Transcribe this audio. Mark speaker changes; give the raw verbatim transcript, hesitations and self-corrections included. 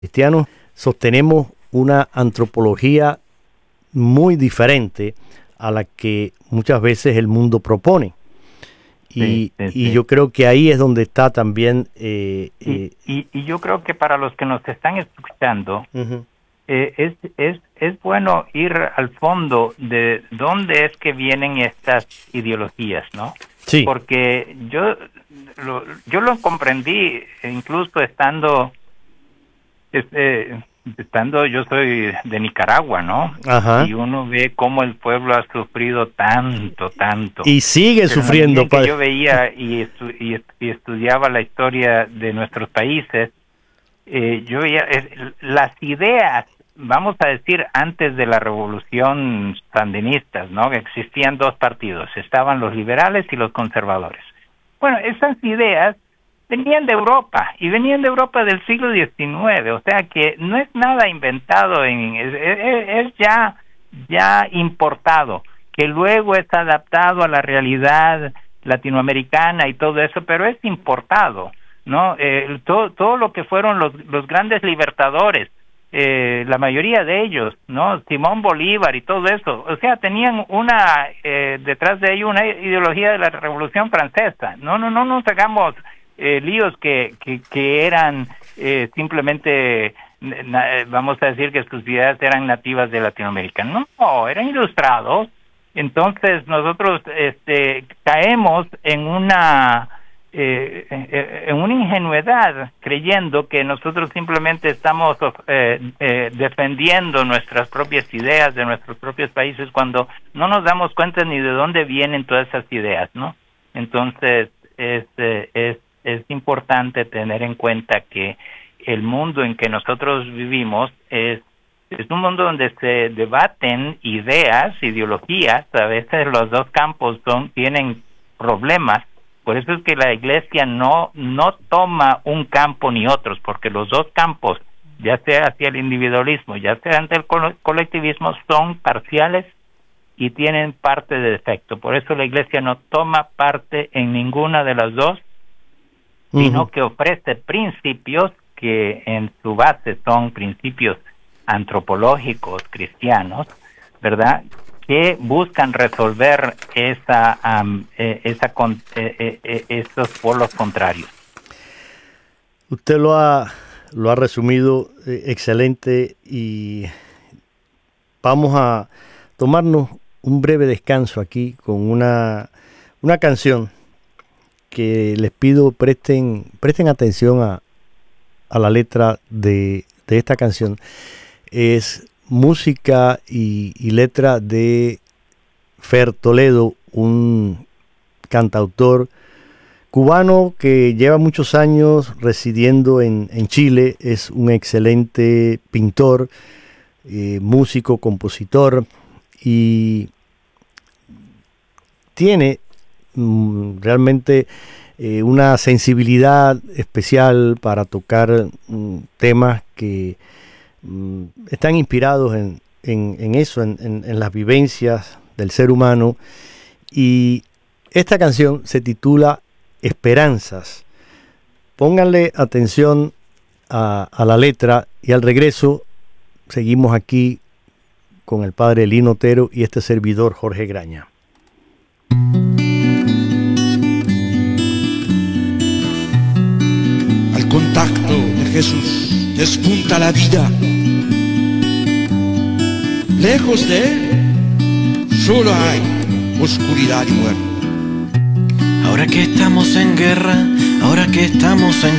Speaker 1: cristianos sostenemos una antropología muy diferente a la que muchas veces el mundo propone. Y,
Speaker 2: sí, sí,
Speaker 1: y
Speaker 2: sí.
Speaker 1: yo creo que ahí es donde está también... Eh,
Speaker 2: y,
Speaker 1: eh,
Speaker 2: y, y yo creo que para los que nos están escuchando,
Speaker 1: uh-huh.
Speaker 2: eh, es, es, es bueno ir al fondo de dónde es que vienen estas ideologías, ¿no?
Speaker 1: Sí.
Speaker 2: Porque yo lo, yo lo comprendí incluso estando... Este, estando yo soy de Nicaragua, ¿no?
Speaker 1: Ajá.
Speaker 2: Y uno ve cómo el pueblo ha sufrido tanto, tanto.
Speaker 1: Y sigue
Speaker 2: Pero
Speaker 1: sufriendo.
Speaker 2: Que yo veía y, estu- y, est- y estudiaba la historia de nuestros países, eh, yo veía eh, las ideas, vamos a decir, antes de la revolución sandinista, ¿no? Que existían dos partidos, estaban los liberales y los conservadores. Bueno, esas ideas venían de Europa, y venían de Europa del siglo diecinueve, o sea que no es nada inventado, en, es, es, es ya, ya importado, que luego es adaptado a la realidad latinoamericana y todo eso, pero es importado, ¿no? Eh, todo, todo lo que fueron los, los grandes libertadores, eh, la mayoría de ellos, ¿no? Simón Bolívar y todo eso, o sea, tenían una, eh, detrás de ello una ideología de la Revolución Francesa. No, no, no nos hagamos... Eh, líos que, que, que eran eh, simplemente, na, vamos a decir que sus ideas eran nativas de Latinoamérica. No, no, eran ilustrados. Entonces nosotros este, caemos en una eh, en una ingenuidad creyendo que nosotros simplemente estamos eh, eh, defendiendo nuestras propias ideas de nuestros propios países cuando no nos damos cuenta ni de dónde vienen todas esas ideas, ¿no? Entonces es, es es importante tener en cuenta que el mundo en que nosotros vivimos es, es un mundo donde se debaten ideas, ideologías, a veces los dos campos son, tienen problemas, por eso es que la iglesia no, no toma un campo ni otros, porque los dos campos, ya sea hacia el individualismo, ya sea ante el colectivismo, son parciales y tienen parte de defecto. Por eso la iglesia no toma parte en ninguna de las dos, sino que ofrece principios que en su base son principios antropológicos cristianos, ¿verdad?, que buscan resolver esa, um, eh, esa con, eh, eh, estos polos contrarios.
Speaker 1: Usted lo ha, lo ha resumido eh, excelente, y vamos a tomarnos un breve descanso aquí con una, una canción que les pido presten presten atención a, a la letra de, de esta canción. Es música y, y letra de Fer Toledo, un cantautor cubano que lleva muchos años residiendo en, en Chile. Es un excelente pintor, eh, músico, compositor, y tiene realmente eh, una sensibilidad especial para tocar mm, temas que mm, están inspirados en, en, en eso, en, en, en las vivencias del ser humano. Y esta canción se titula Esperanzas. Pónganle atención a, a la letra, y al regreso seguimos aquí con el padre Lino Otero y este servidor Jorge Graña.
Speaker 3: Contacto de Jesús despunta la vida. Lejos de él solo hay oscuridad y muerte.
Speaker 4: Ahora que estamos en guerra, ahora que estamos en